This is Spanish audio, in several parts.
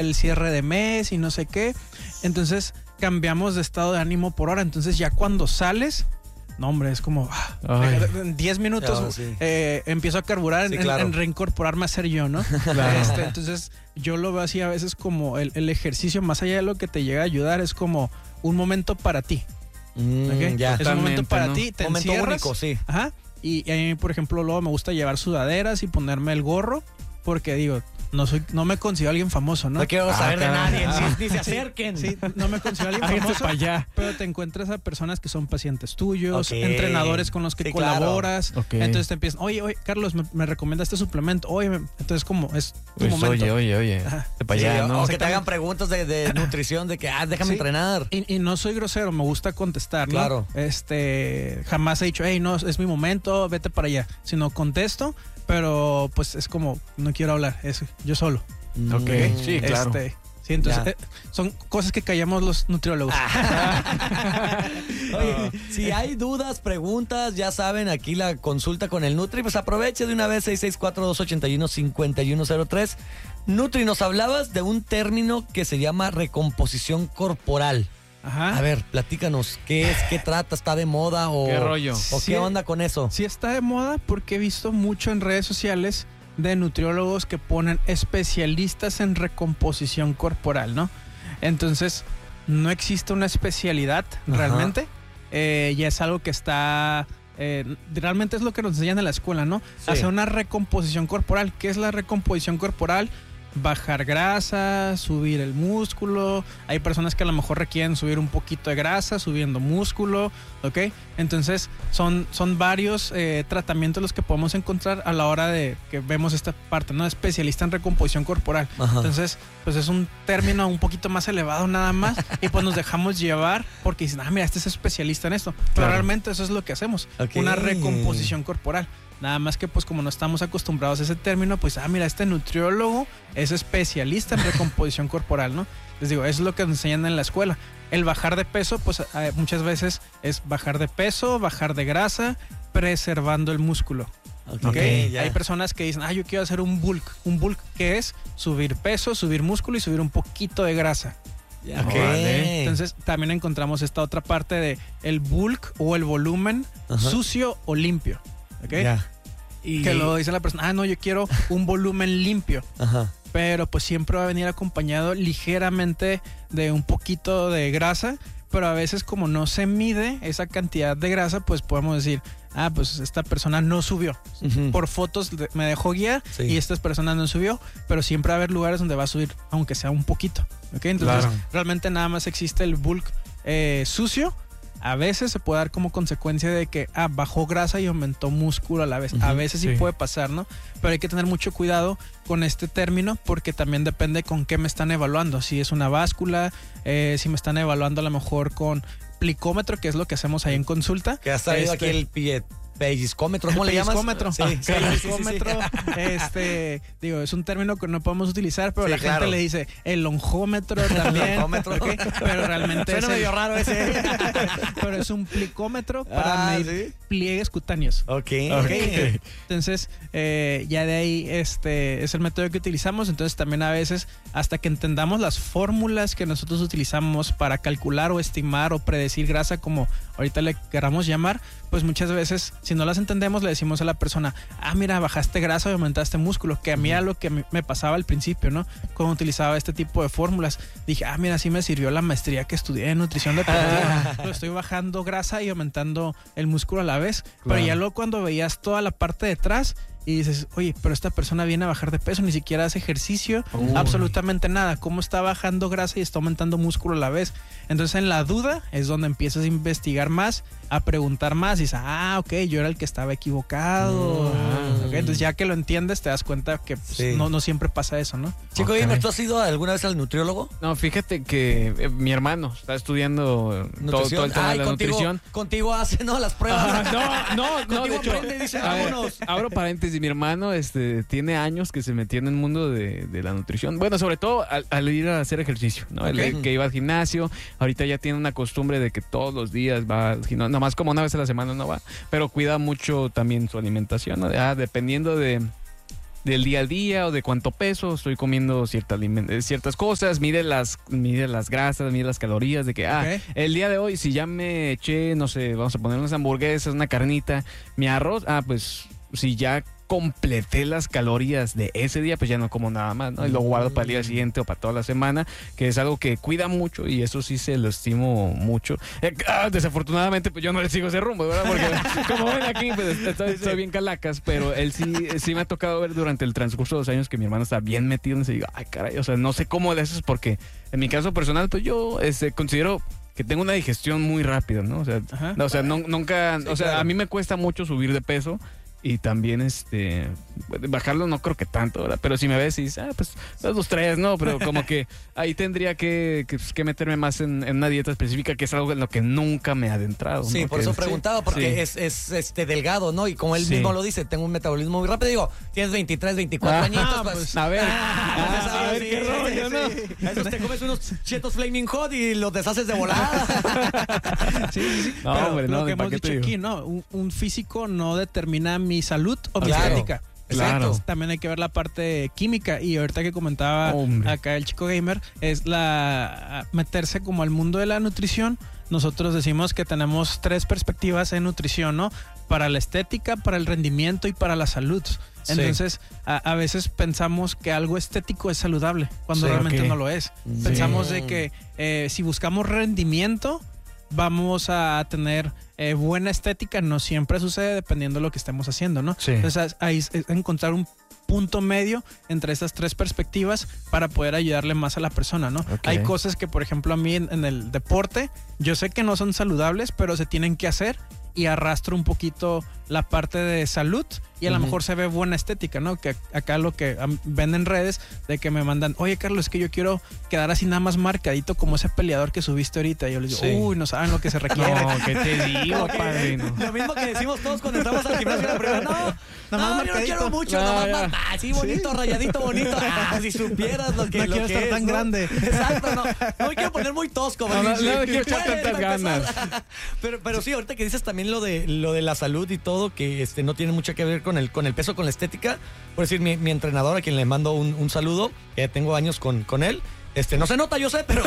el cierre de mes y no sé qué. Entonces cambiamos de estado de ánimo por hora. Entonces ya cuando sales, no, hombre, es como en 10 minutos empiezo a carburar en reincorporarme a ser yo, ¿no? Claro. Entonces yo lo veo así a veces como el ejercicio, más allá de lo que te llega a ayudar, es como un momento para ti. ¿Okay? Ya. Es un momento para ti, te momento encierras. Único, sí. Ajá. Y a mí, por ejemplo, luego me gusta llevar sudaderas y ponerme el gorro, porque digo, no me considero alguien famoso, ¿no? No quiero saber de nadie, ni se acerquen. Sí, no me considero alguien famoso, pero te encuentras a personas que son pacientes tuyos, entrenadores con los que colaboras. Claro. Entonces te empiezan, oye, Carlos, me recomienda este suplemento. Oye, entonces como es tu momento. Oye, para allá, ¿no? O que te hagan preguntas de nutrición, de que, déjame entrenar. Y no soy grosero, me gusta contestar, ¿no? Claro. Jamás he dicho, no, es mi momento, vete para allá. Sino contesto, pero pues es como, no quiero hablar, yo solo. Ok, sí, claro. Sí, entonces son cosas que callamos los nutriólogos. Oye, si hay dudas, preguntas, ya saben, aquí la consulta con el Nutri, pues aproveche de una vez 664-281-5103. Nutri, nos hablabas de un término que se llama recomposición corporal. Ajá. A ver, platícanos, ¿qué es? ¿Qué trata? ¿Está de moda? ¿O qué rollo? ¿O qué onda con eso? Sí está de moda porque he visto mucho en redes sociales de nutriólogos que ponen especialistas en recomposición corporal, ¿no? Entonces, no existe una especialidad realmente. Ya es algo que está... realmente es lo que nos enseñan en la escuela, ¿no? Sí. Hacer una recomposición corporal. ¿Qué es la recomposición corporal? Bajar grasa, subir el músculo. Hay personas que a lo mejor requieren subir un poquito de grasa, subiendo músculo, ¿ok? Entonces son varios tratamientos los que podemos encontrar a la hora de que vemos esta parte, ¿no? Especialista en recomposición corporal. Ajá. Entonces, pues es un término un poquito más elevado nada más y pues nos dejamos llevar porque dicen, mira, este es especialista en esto. Pero realmente eso es lo que hacemos, una recomposición corporal. Nada más que pues como no estamos acostumbrados a ese término, pues mira, este nutriólogo es especialista en recomposición corporal, ¿no? Les digo, eso es lo que nos enseñan en la escuela. El bajar de peso, pues muchas veces es bajar de peso, bajar de grasa, preservando el músculo. Okay. Hay personas que dicen, yo quiero hacer un bulk. Un bulk, ¿qué es? Subir peso, subir músculo y subir un poquito de grasa. Okay. Entonces también encontramos esta otra parte de el bulk o el volumen sucio o limpio. ¿Okay? Y que lo dice la persona, no, yo quiero un volumen limpio. Pero pues siempre va a venir acompañado ligeramente de un poquito de grasa, pero a veces como no se mide esa cantidad de grasa, pues podemos decir, pues esta persona no subió. Por fotos me dejó guiar y esta persona no subió, pero siempre va a haber lugares donde va a subir, aunque sea un poquito. ¿Okay? Entonces realmente nada más existe el bulk sucio. A veces se puede dar como consecuencia de que bajó grasa y aumentó músculo a la vez. A veces sí puede pasar, ¿no? Pero hay que tener mucho cuidado con este término porque también depende con qué me están evaluando. Si es una báscula, si me están evaluando a lo mejor con plicómetro, que es lo que hacemos ahí en consulta. Que has traído aquí el pellizcómetro, ¿cómo le llamas? Pellizcómetro. Pellizcómetro. Digo, es un término que no podemos utilizar, pero la gente le dice el lonjómetro también. ¿Okay? Pero realmente suena medio raro ese. Pero es un plicómetro para medir pliegues cutáneos. Okay. Entonces, ya de ahí es el método que utilizamos. Entonces, también a veces, hasta que entendamos las fórmulas que nosotros utilizamos para calcular o estimar o predecir grasa, como ahorita le queramos llamar, pues muchas veces, si no las entendemos, le decimos a la persona, mira, bajaste grasa y aumentaste músculo, que a mí era lo que me pasaba al principio, ¿no? Cuando utilizaba este tipo de fórmulas. Dije, mira, sí me sirvió la maestría que estudié en nutrición deportiva. Estoy bajando grasa y aumentando el músculo a la vez. Claro. Pero ya luego cuando veías toda la parte de atrás y dices, oye, pero esta persona viene a bajar de peso, ni siquiera hace ejercicio, absolutamente nada. ¿Cómo está bajando grasa y está aumentando músculo a la vez? Entonces, en la duda es donde empiezas a investigar más, a preguntar más y dices, ok, yo era el que estaba equivocado. Okay, entonces, ya que lo entiendes, te das cuenta que pues, no siempre pasa eso, ¿no? Chico, dime, ¿tú has ido alguna vez al nutriólogo? No, fíjate que mi hermano está estudiando todo el tema de la nutrición. Contigo hace, ¿no? Las pruebas. No, de hecho, abro paréntesis. Mi hermano tiene años que se metió en el mundo de la nutrición. Bueno, sobre todo al ir a hacer ejercicio, ¿no? El que iba al gimnasio. Ahorita ya tiene una costumbre de que todos los días va al gimnasio. Nada más como una vez a la semana no va. Pero cuida mucho también su alimentación, ¿no? Dependiendo de del día al día o de cuánto peso, estoy comiendo ciertas cosas, mide las grasas, mide las calorías, de que, el día de hoy, si ya me eché, no sé, vamos a poner unas hamburguesas, una carnita, mi arroz, pues si ya completé las calorías de ese día, pues ya no como nada más, ¿no? Y lo guardo para el día siguiente o para toda la semana, que es algo que cuida mucho y eso sí se lo estimo mucho. Desafortunadamente, pues yo no le sigo ese rumbo, ¿verdad? Porque como ven aquí, pues estoy bien calacas, pero él sí me ha tocado ver durante el transcurso de los años que mi hermano está bien metido en ese, y digo, ay, caray, o sea, no sé cómo de eso es porque en mi caso personal, pues yo considero que tengo una digestión muy rápida, ¿no? O sea, nunca, sí, o sea, claro. A mí me cuesta mucho subir de peso. Y también bajarlo no creo que tanto, ¿verdad? Pero si me ves y dices, pues 2-3, ¿no? Pero como que ahí tendría que meterme más en una dieta específica, que es algo en lo que nunca me he adentrado. Sí, ¿no? por eso preguntaba, porque es delgado, ¿no? Y como él mismo lo dice, tengo un metabolismo muy rápido. Digo, tienes 23, 24 añitos, pues a ver. A ver qué rollo, ¿no? Eso te comes unos chetos Flaming Hot y los deshaces de volada. Sí. No, pero hombre, lo que hemos dicho aquí, ¿no? Un físico no determina mi salud o mi estética. Claro. Exacto. También hay que ver la parte química. Y ahorita que comentaba acá el chico gamer, es meterse como al mundo de la nutrición. Nosotros decimos que tenemos 3 perspectivas en nutrición, ¿no? Para la estética, para el rendimiento y para la salud. Entonces, a veces pensamos que algo estético es saludable, cuando realmente no lo es. Pensamos de que si buscamos rendimiento, vamos a tener buena estética. No siempre sucede, dependiendo de lo que estemos haciendo, ¿no? Sí. Entonces, ahí es encontrar un punto medio entre estas 3 perspectivas para poder ayudarle más a la persona, ¿no? Hay cosas que, por ejemplo, a mí en el deporte, yo sé que no son saludables, pero se tienen que hacer, y arrastro un poquito la parte de salud y a lo mejor se ve buena estética, ¿no? Que acá lo que ven en redes, de que me mandan, oye, Carlos, es que yo quiero quedar así nada más marcadito como ese peleador que subiste ahorita. Y yo les digo, no saben lo que se requiere. No, ¿qué te digo, padrino? Lo mismo que decimos todos cuando entramos al gimnasio la primera. No, yo no quiero mucho, nomás así bonito, rayadito, bonito. Si supieras lo que no quiero estar tan grande. Exacto, no me quiero poner muy tosco. No quiero echar tantas ganas. Pero sí, ahorita que dices también lo de la salud y todo, que no tiene mucho que ver con el peso, con la estética. Por decir, mi entrenador, a quien le mando un saludo, que tengo años con él. No se nota, yo sé, pero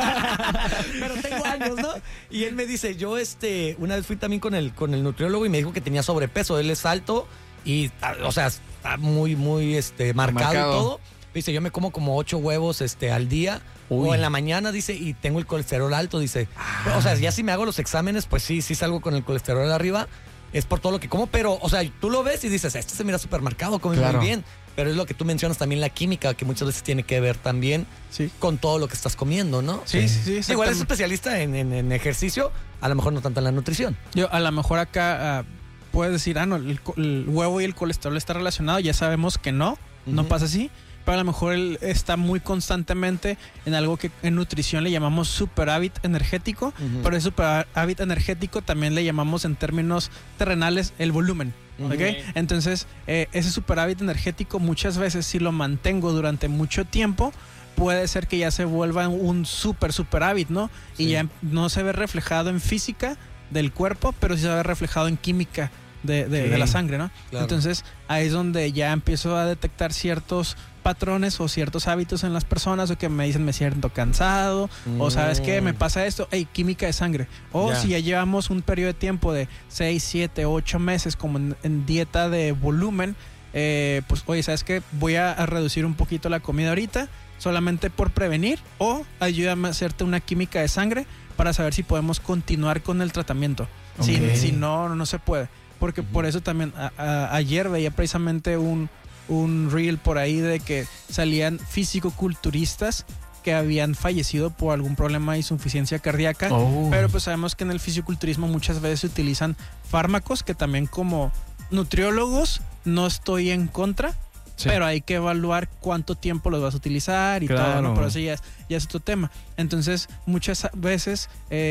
tengo años, ¿no? Y él me dice, yo una vez fui también con el nutriólogo y me dijo que tenía sobrepeso. Él es alto y, o sea, está muy, muy marcado y todo. Dice, yo me como 8 huevos al día. O en la mañana, dice, y tengo el colesterol alto, dice. O sea, ya si me hago los exámenes, pues sí salgo con el colesterol arriba. Es por todo lo que como, pero, o sea, tú lo ves y dices, se mira súper marcado, come muy bien. Pero es lo que tú mencionas también, la química, que muchas veces tiene que ver también con todo lo que estás comiendo, ¿no? Sí. Igual es especialista en ejercicio, a lo mejor no tanto en la nutrición. Yo, a lo mejor acá puedes decir, no, el huevo y el colesterol está relacionado. Ya sabemos que no pasa así. Pero a lo mejor él está muy constantemente en algo que en nutrición le llamamos superávit energético. Pero ese superávit energético también le llamamos en términos terrenales el volumen. ¿Okay? Entonces, ese superávit energético muchas veces, si lo mantengo durante mucho tiempo, puede ser que ya se vuelva un superávit, ¿no? Y ya no se ve reflejado en física del cuerpo, pero sí se ve reflejado en química de la sangre, ¿no? Claro. Entonces, ahí es donde ya empiezo a detectar ciertos patrones o ciertos hábitos en las personas, o que me dicen, me siento cansado, o ¿sabes qué? Me pasa esto, química de sangre. O si ya llevamos un periodo de tiempo de 6, 7, 8 meses como en dieta de volumen, pues, oye, ¿sabes qué? Voy a reducir un poquito la comida ahorita, solamente por prevenir, o ayúdame a hacerte una química de sangre para saber si podemos continuar con el tratamiento. Si no se puede. Porque por eso también ayer veía precisamente un reel por ahí de que salían fisicoculturistas que habían fallecido por algún problema de insuficiencia cardíaca. Pero pues sabemos que en el fisiculturismo muchas veces se utilizan fármacos, que también como nutriólogos no estoy en contra. Pero hay que evaluar cuánto tiempo los vas a utilizar y todo, ¿no? Pero eso ya es otro tema. Entonces, muchas veces,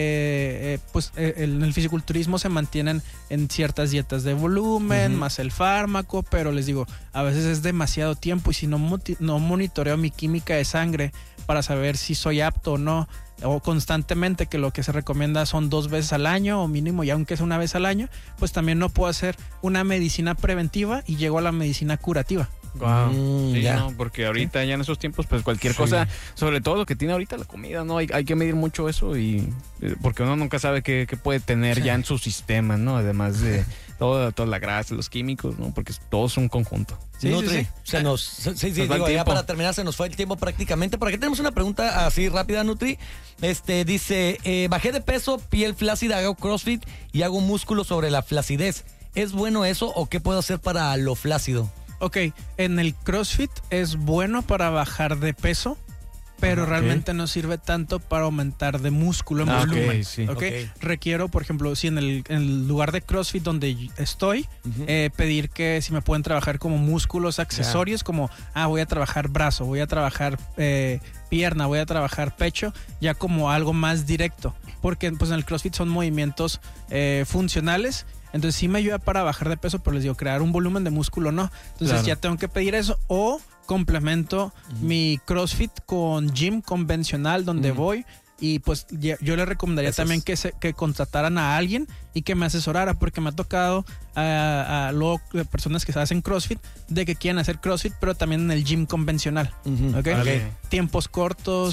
pues en el fisiculturismo se mantienen en ciertas dietas de volumen, más el fármaco, pero les digo, a veces es demasiado tiempo, y si no monitoreo mi química de sangre para saber si soy apto o no, o constantemente, que lo que se recomienda son 2 veces al año o mínimo, y aunque sea una vez al año, pues también no puedo hacer una medicina preventiva y llego a la medicina curativa. Wow. Sí, ya. no, porque ahorita ya en esos tiempos, pues cualquier cosa, sobre todo lo que tiene ahorita la comida, ¿no? Hay que medir mucho eso y porque uno nunca sabe qué puede tener ya en su sistema, ¿no? Además de toda la grasa, los químicos, ¿no? Porque todo es un conjunto. Sí, Nutri, ya para terminar se nos fue el tiempo prácticamente. Por aquí tenemos una pregunta así rápida, Nutri. Dice, bajé de peso, piel flácida, hago CrossFit y hago músculo sobre la flacidez. ¿Es bueno eso o qué puedo hacer para lo flácido? Ok, en el CrossFit es bueno para bajar de peso, pero realmente no sirve tanto para aumentar de músculo en volumen. Okay. Requiero, por ejemplo, si en el lugar de CrossFit donde estoy, pedir que si me pueden trabajar como músculos accesorios, como voy a trabajar brazo, voy a trabajar pierna, voy a trabajar pecho, ya como algo más directo. Porque pues en el CrossFit son movimientos funcionales. Entonces sí me ayuda para bajar de peso, pero les digo, crear un volumen de músculo no. Entonces ya tengo que pedir eso o complemento mi CrossFit con gym convencional donde voy. Y pues yo les recomendaría también que contrataran a alguien y que me asesorara, porque me ha tocado a luego personas que hacen CrossFit de que quieren hacer CrossFit, pero también en el gym convencional. Tiempos cortos,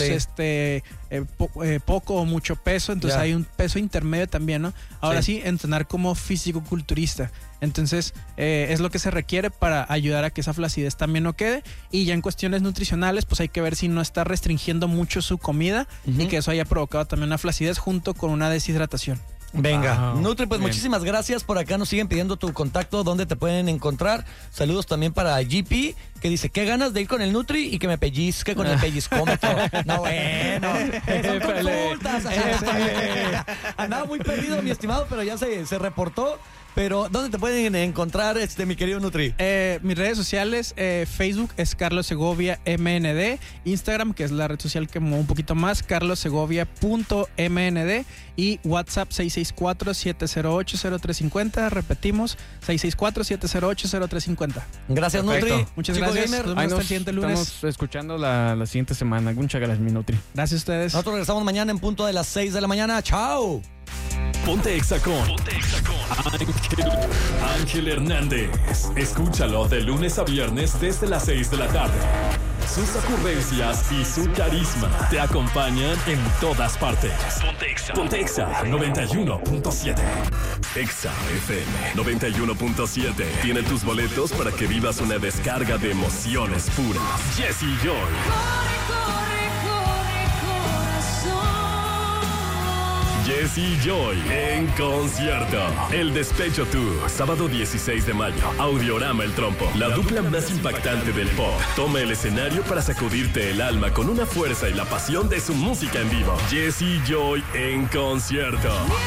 poco o mucho peso, entonces hay un peso intermedio también, ¿no? Ahora sí, entrenar como físico-culturista. Entonces, es lo que se requiere para ayudar a que esa flacidez también no quede. Y ya en cuestiones nutricionales, pues hay que ver si no está restringiendo mucho su comida y que eso haya provocado también una flacidez junto con una deshidratación. Venga, Nutri, pues muchísimas gracias. Por acá nos siguen pidiendo tu contacto, dónde te pueden encontrar. Saludos también para GP, que dice, qué ganas de ir con el Nutri y que me pellizque con el pellizcómetro. No, bueno, son consultas. Andaba muy perdido, mi estimado, pero ya se reportó. Pero, ¿dónde te pueden encontrar, mi querido Nutri? Mis redes sociales, Facebook es Carlos Segovia MND, Instagram, que es la red social que muevo un poquito más, carlossegovia.mnd y WhatsApp 664-708-0350, repetimos, 664-708-0350. Gracias, Perfecto. Nutri. Muchas Chico gracias. Gamer. Nos vemos el siguiente lunes. Estamos escuchando la siguiente semana. Muchas gracias, mi Nutri. Gracias a ustedes. Nosotros regresamos mañana en punto de las 6 de la mañana. ¡Chao! Ponte Exa con Ángel Hernández. Escúchalo de lunes a viernes desde las 6 de la tarde. Sus ocurrencias y su carisma te acompañan en todas partes. Ponte Exa 91.7. Exa FM 91.7 tiene tus boletos para que vivas una descarga de emociones puras. Jesse Joy. Jesse Joy en concierto. El Despecho Tour, sábado 16 de mayo. Audiorama El Trompo, la dupla más impactante del pop, toma el escenario para sacudirte el alma con una fuerza y la pasión de su música en vivo. Jesse Joy en concierto.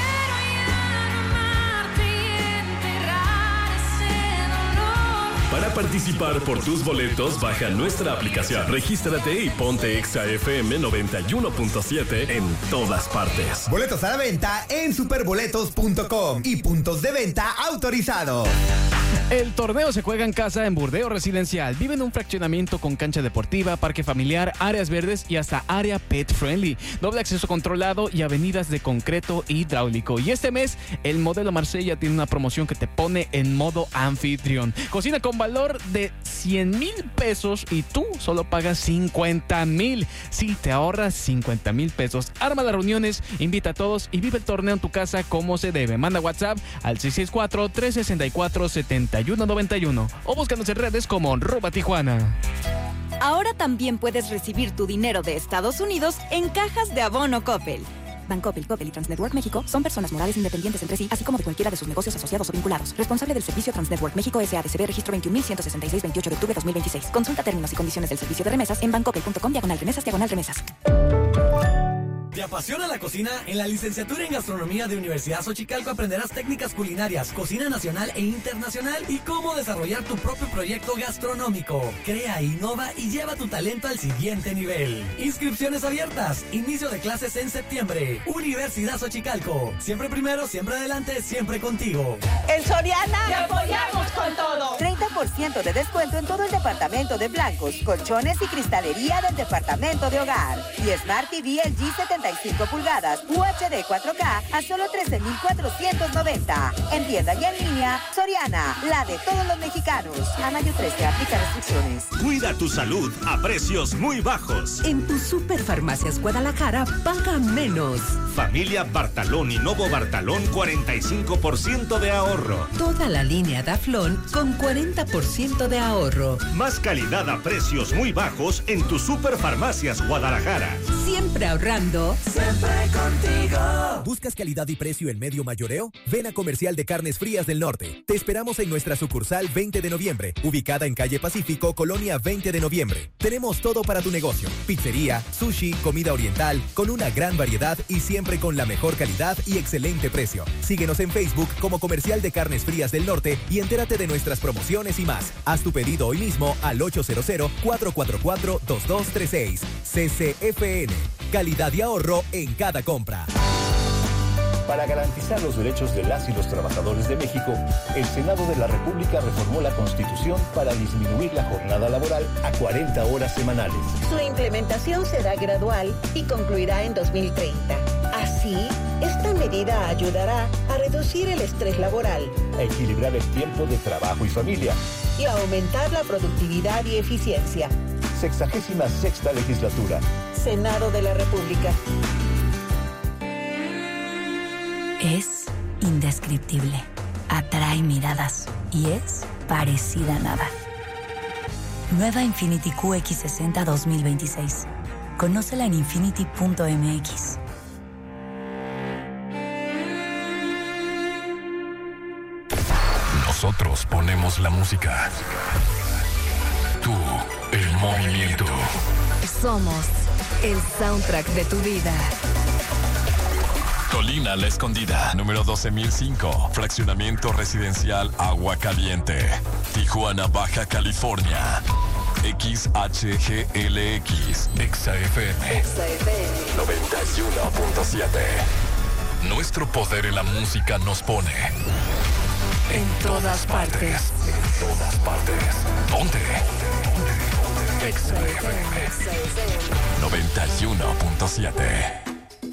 Para participar por tus boletos, baja nuestra aplicación. Regístrate y ponte Exa FM 91.7 en todas partes. Boletos a la venta en superboletos.com y puntos de venta autorizados. El torneo se juega en casa en Burdeos Residencial. Vive en un fraccionamiento con cancha deportiva, parque familiar, áreas verdes y hasta área pet friendly. Doble acceso controlado y avenidas de concreto hidráulico. Y este mes, el modelo Marsella tiene una promoción que te pone en modo anfitrión. Cocina con valor de 100,000 pesos y tú solo pagas 50,000. Sí, te ahorras 50,000 pesos. Arma las reuniones, invita a todos y vive el torneo en tu casa como se debe. Manda WhatsApp al 664-364-7191 o búscanos en redes como @Tijuana. Ahora también puedes recibir tu dinero de Estados Unidos en cajas de abono Coppel. Bancoppel, Coppel y Transnetwork México son personas morales independientes entre sí, así como de cualquiera de sus negocios asociados o vinculados. Responsable del servicio Transnetwork México S.A.D.C.B. registro 21.166, 28 de octubre 2026. Consulta términos y condiciones del servicio de remesas en bancoppel.com/remesas/remesas. ¿Te apasiona la cocina? En la licenciatura en Gastronomía de Universidad Xochicalco aprenderás técnicas culinarias, cocina nacional e internacional y cómo desarrollar tu propio proyecto gastronómico. Crea, innova y lleva tu talento al siguiente nivel. Inscripciones abiertas. Inicio de clases en septiembre. Universidad Xochicalco. Siempre primero, siempre adelante, siempre contigo. En Soriana te apoyamos con todo. 30% 10% de descuento en todo el departamento de blancos, colchones y cristalería del departamento de hogar. Y Smart TV LG 75 pulgadas UHD 4K a solo $13,490. En tienda y en línea, Soriana, la de todos los mexicanos. A mayo 13, aplica restricciones. Cuida tu salud a precios muy bajos. En tu Superfarmacias Guadalajara, paga menos. Familia Bartalón y Novo Bartalón, 45% de ahorro. Toda la línea Daflón con 40% de ahorro. Más calidad a precios muy bajos en tu Superfarmacias Guadalajara. Siempre ahorrando. Siempre contigo. ¿Buscas calidad y precio en medio mayoreo? Ven a Comercial de Carnes Frías del Norte. Te esperamos en nuestra sucursal 20 de noviembre, ubicada en calle Pacífico, Colonia 20 de noviembre. Tenemos todo para tu negocio. Pizzería, sushi, comida oriental, con una gran variedad y siempre con la mejor calidad y excelente precio. Síguenos en Facebook como Comercial de Carnes Frías del Norte y entérate de nuestras promociones y más. Haz tu pedido hoy mismo al 800-444-2236. CCFN. Calidad y ahorro en cada compra. Para garantizar los derechos de las y los trabajadores de México, el Senado de la República reformó la Constitución para disminuir la jornada laboral a 40 horas semanales. Su implementación será gradual y concluirá en 2030. Así, esta medida ayudará a reducir el estrés laboral, a equilibrar el tiempo de trabajo y familia y a aumentar la productividad y eficiencia. 66ª Legislatura. Senado de la República. Es indescriptible, atrae miradas y es parecida a nada. Nueva Infiniti QX60 2026. Conócela en infiniti.mx. Nosotros ponemos la música. Tú, el movimiento. Somos el soundtrack de tu vida. Colina La Escondida, número 12005, fraccionamiento residencial Agua Caliente, Tijuana, Baja California. XHGLX, XFM 91.7. Nuestro poder en la música nos pone en todas partes. En todas partes. Ponte. XFM 91.7.